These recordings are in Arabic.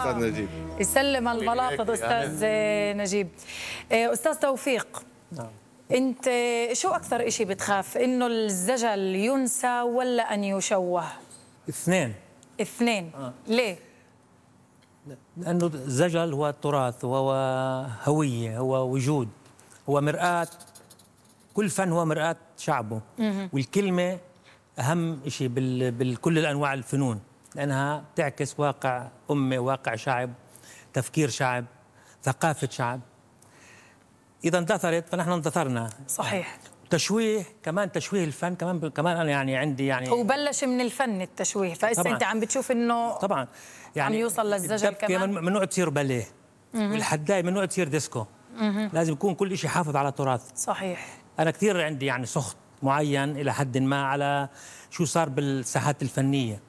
أستاذ نجيب. يسلم الملافظ أستاذ نجيب. أستاذ توفيق، نعم. أنت شو أكثر إشي بتخاف، إنه الزجل ينسى ولا أن يشوه؟ اثنين. ليه؟ لأنه الزجل هو التراث وهو هوية، هو وجود، هو مرآة. كل فن هو مرآة شعبه. والكلمة أهم شيء بكل الأنواع الفنون، لأنها تعكس واقع أمة، واقع شعب، تفكير شعب، ثقافة شعب. إذا اندثرت فنحن اندثرنا. صحيح. تشويه كمان، تشويه الفن كمان أنا يعني عندي يعني هو بلش من الفن التشويه، فإذا أنت عم بتشوف إنه طبعا يعني عم يوصل للزجل كمان. من نوع تصير باليه، والحداي من نوع تصير ديسكو. لازم يكون كل شيء حافظ على تراث. صحيح. أنا كثير عندي يعني سخط معين إلى حد ما على شو صار بالساحات الفنية.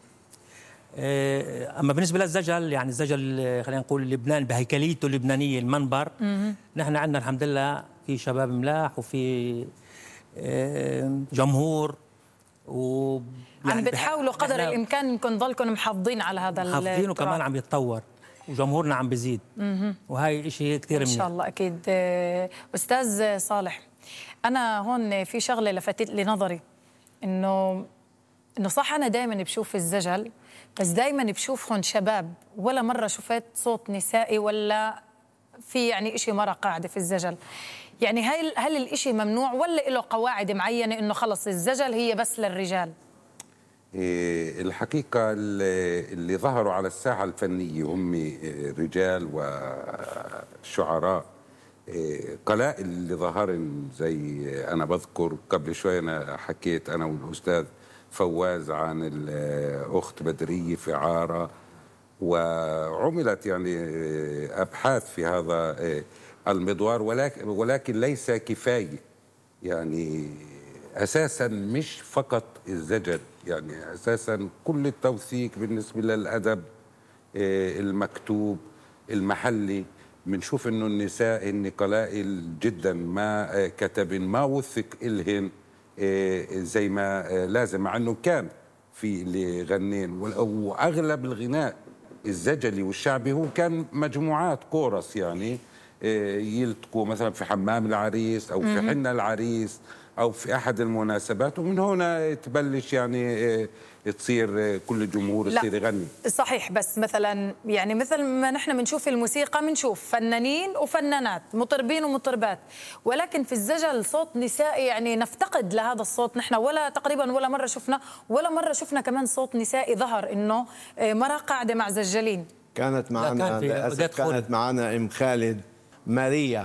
أما بالنسبة للزجل، يعني الزجل خلينا نقول لبنان بهيكليته اللبنانية المنبر، نحن عندنا الحمد لله في شباب ملاح وفي جمهور عم بتحاولوا قدر الإمكان إنكم تضلكم محافظين على هذا محافظين، وكمان عم يتطور وجمهورنا عم بيزيد، وهي شيء كثير منيح إن شاء الله. أكيد. أستاذ صالح، أنا هون في شغلة لفتت لي نظري، إنه صح أنا دائما بشوف الزجل، بس دائما بشوفهم شباب، ولا مرة شفت صوت نسائي ولا في يعني إشي مرة قاعدة في الزجل. يعني هل الإشي ممنوع ولا له قواعد معينة إنه خلص الزجل هي بس للرجال؟ الحقيقة اللي ظهروا على الساحة الفنية هم رجال وشعراء قلائل اللي ظهرن. زي أنا بذكر قبل شوي أنا حكيت أنا والأستاذ فواز عن الأخت بدرية في عارة، وعملت يعني أبحاث في هذا المضوار، ولكن ليس كفاية. يعني أساسا مش فقط الزجل، يعني أساسا كل التوثيق بالنسبة للأدب المكتوب المحلي بنشوف إنه النساء هن قلائل جدا، ما كتبن ما وثق إلهن زي ما لازم، مع إنه كان في اللي غنين، وأغلب الغناء الزجلي والشعبي هو كان مجموعات كورس، يعني يلتقوا مثلا في حمام العريس أو في حنة العريس أو في أحد المناسبات، ومن هنا تبلش يعني تصير كل الجمهور يصير يغني. صحيح. بس مثلا يعني مثل ما نحن بنشوف الموسيقى بنشوف فنانين وفنانات، مطربين ومطربات، ولكن في الزجل صوت نسائي يعني نفتقد لهذا الصوت. نحن ولا تقريبا ولا مرة شفنا كمان صوت نسائي ظهر إنه مرة قاعدة مع زجالين. كانت معنا أم خالد ماريا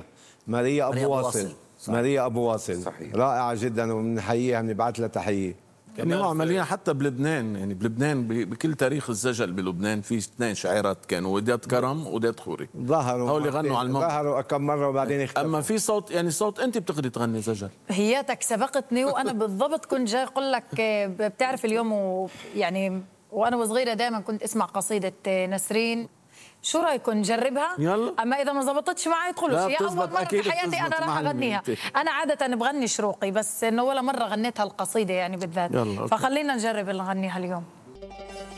أبو واصل. صحيح. رائعة جدا وبنحييها، بنبعث لها تحية. يعني عمليا حتى بلبنان، يعني بلبنان بكل تاريخ الزجل بلبنان في اثنين شاعرات كانوا، وداد كرم وداد خوري، ظهروا هول غنوا على الموقع، ظهروا كم مرة وبعدين اختفوا. اما في صوت، يعني صوت انت بتقدري تغني زجل. هياتك سبقتني وانا بالضبط كنت جاي اقول لك، بتعرف اليوم يعني وانا وصغيره دائما كنت اسمع قصيده نسرين. شو رايكم نجربها؟ يلا. اما اذا ما زبطتش معي ادخلوا، هي اول مره في حياتي انا راح اغنيها. انا عاده بغني شروقي، بس انه ولا مره غنيت هالقصيده يعني بالذات، فخلينا نجرب نغنيها اليوم.